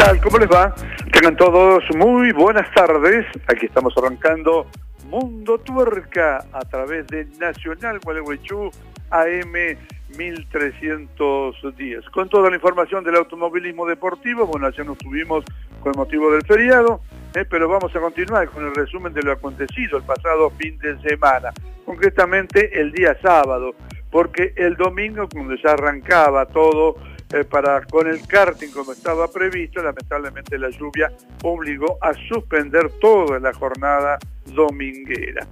tal? ¿Cómo les va? Tengan todos muy buenas tardes. Aquí estamos arrancando Mundo Tuerca a través de Nacional Gualeguaychú AM 1310. Con toda la información del automovilismo deportivo. Bueno, ya nos tuvimos con motivo del feriado, pero vamos a continuar con el resumen de lo acontecido el pasado fin de semana. Concretamente el día sábado, porque el domingo, cuando ya arrancaba todo con el karting como estaba previsto, lamentablemente la lluvia obligó a suspender toda la jornada dominguera.